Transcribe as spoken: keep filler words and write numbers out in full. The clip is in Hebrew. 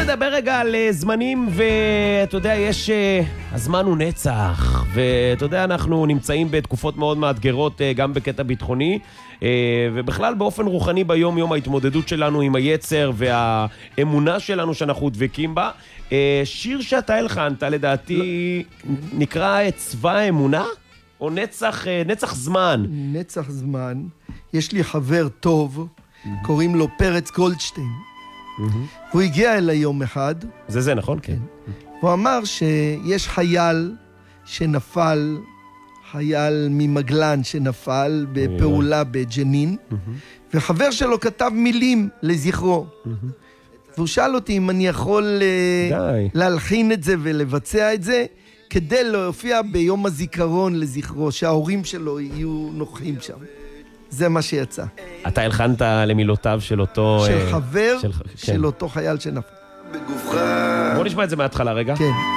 נדבר רגע על זמנים, ואתה יודע, יש... הזמן הוא נצח, ואתה יודע, אנחנו נמצאים בתקופות מאוד מאתגרות, גם בקטע ביטחוני, ובכלל באופן רוחני ביום יום ההתמודדות שלנו עם היצר והאמונה שלנו שאנחנו דבקים בה. שיר שאתה הלחנת, לדעתי, נקרא את צבא האמונה? או נצח, נצח זמן? נצח זמן. יש לי חבר טוב, קוראים לו פרץ גולדשטיין. הוא הגיע אליי יום אחד. זה זה, נכון? כן. הוא אמר שיש חייל שנפל, חייל ממגלן שנפל בפעולה בג'נין, וחבר שלו כתב מילים לזכרו. והוא שאל אותי אם אני יכול להלחין את זה ולבצע את זה, כדי להופיע ביום הזיכרון לזכרו, שההורים שלו יהיו נוכחים שם. זה מה שיצא. אתה הלחנת למילותיו של אותו... של חבר, של אותו חייל שנפל. בוא נשמע את זה מההתחלה רגע. כן.